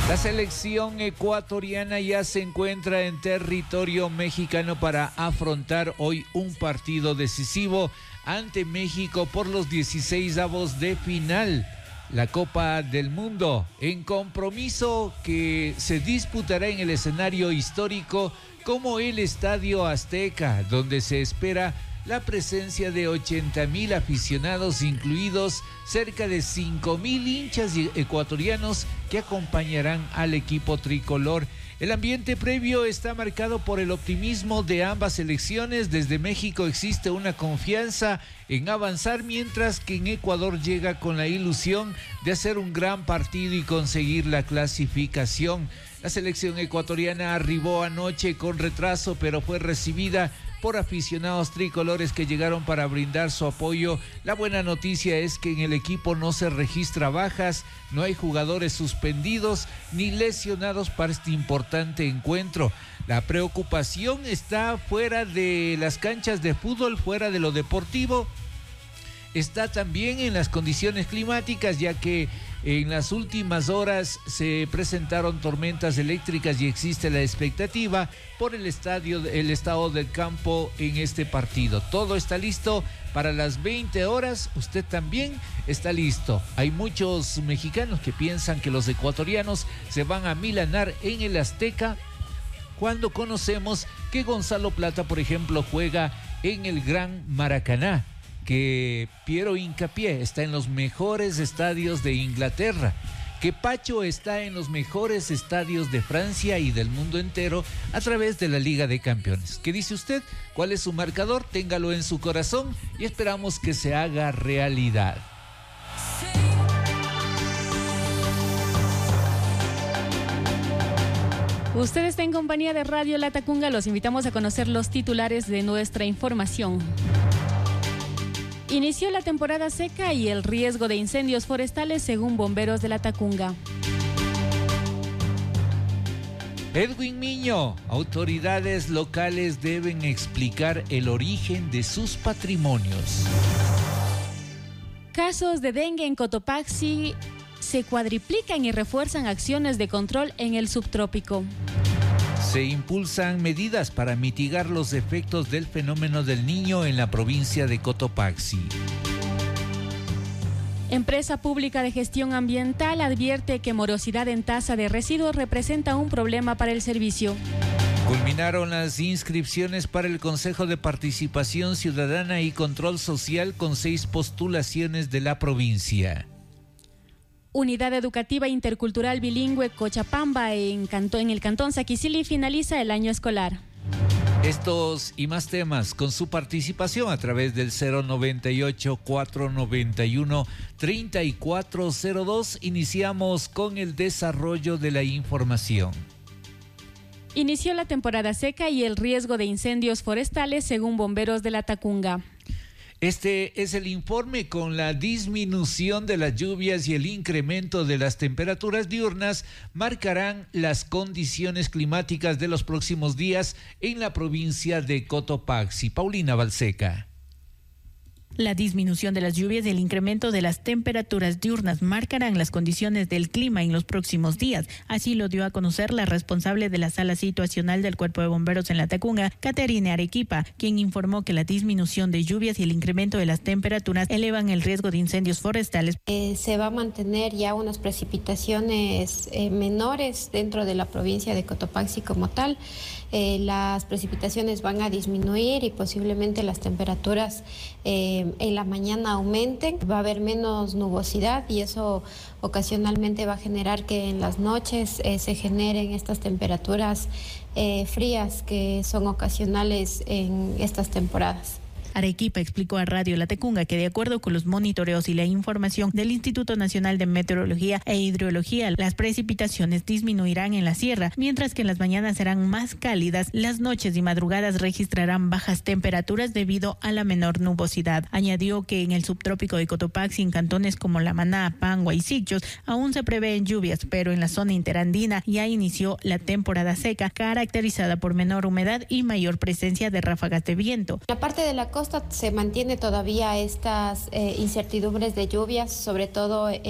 La selección ecuatoriana ya se encuentra en territorio mexicano para afrontar hoy un partido decisivo ante México por los 16avos de final. La Copa del Mundo, en compromiso que se disputará en el escenario histórico como el Estadio Azteca, donde se espera la presencia de 80,000 aficionados, incluidos cerca de 5,000 hinchas ecuatorianos que acompañarán al equipo tricolor. El ambiente previo está marcado por el optimismo de ambas selecciones. Desde México existe una confianza en avanzar, mientras que en Ecuador llega con la ilusión de hacer un gran partido y conseguir la clasificación. La selección ecuatoriana arribó anoche con retraso, pero fue recibida por aficionados tricolores que llegaron para brindar su apoyo. La buena noticia es que en el equipo no se registra bajas, no hay jugadores suspendidos ni lesionados para este importante encuentro. La preocupación está fuera de las canchas de fútbol, fuera de lo deportivo. Está también en las condiciones climáticas, ya que en las últimas horas se presentaron tormentas eléctricas y existe la expectativa por el estado del campo en este partido. Todo está listo para las 20 horas, usted también está listo. Hay muchos mexicanos que piensan que los ecuatorianos se van a milanar en el Azteca, cuando conocemos que Gonzalo Plata, por ejemplo, juega en el Gran Maracaná, que Piero Hincapié está en los mejores estadios de Inglaterra, que Pacho está en los mejores estadios de Francia y del mundo entero a través de la Liga de Campeones. ¿Qué dice usted? ¿Cuál es su marcador? Téngalo en su corazón y esperamos que se haga realidad. Usted está en compañía de Radio Latacunga. Los invitamos a conocer los titulares de nuestra información. Inició la temporada seca y el riesgo de incendios forestales según bomberos de Latacunga. Edwin Miño, autoridades locales deben explicar el origen de sus patrimonios. Casos de dengue en Cotopaxi se cuadriplican y refuerzan acciones de control en el subtrópico. Se impulsan medidas para mitigar los efectos del fenómeno del Niño en la provincia de Cotopaxi. Empresa Pública de Gestión Ambiental advierte que morosidad en tasa de residuos representa un problema para el servicio. Culminaron las inscripciones para el Consejo de Participación Ciudadana y Control Social con 6 postulaciones de la provincia. Unidad Educativa Intercultural Bilingüe Cochapamba en el Cantón Saquicili finaliza el año escolar. Estos y más temas con su participación a través del 098-491-3402. Iniciamos con el desarrollo de la información. Inició la temporada seca y el riesgo de incendios forestales según bomberos de Latacunga. Este es el informe. Con la disminución de las lluvias y el incremento de las temperaturas diurnas marcarán las condiciones climáticas de los próximos días en la provincia de Cotopaxi. Paulina Balseca. La disminución de las lluvias y el incremento de las temperaturas diurnas marcarán las condiciones del clima en los próximos días. Así lo dio a conocer la responsable de la sala situacional del Cuerpo de Bomberos en Latacunga, Caterina Arequipa, quien informó que la disminución de lluvias y el incremento de las temperaturas elevan el riesgo de incendios forestales. Se va a mantener ya unas precipitaciones menores dentro de la provincia de Cotopaxi como tal. Las precipitaciones van a disminuir y posiblemente las temperaturas en la mañana aumenten. Va a haber menos nubosidad y eso ocasionalmente va a generar que en las noches se generen estas temperaturas frías que son ocasionales en estas temporadas. Arequipa explicó a Radio Latacunga que de acuerdo con los monitoreos y la información del Instituto Nacional de Meteorología e Hidrología, las precipitaciones disminuirán en la sierra, mientras que en las mañanas serán más cálidas, las noches y madrugadas registrarán bajas temperaturas debido a la menor nubosidad. Añadió que en el subtrópico de Cotopaxi, en cantones como La Maná, Pangua y Sichos, aún se prevén lluvias, pero en la zona interandina ya inició la temporada seca, caracterizada por menor humedad y mayor presencia de ráfagas de viento. La parte de la costa se mantiene todavía estas incertidumbres de lluvias, sobre todo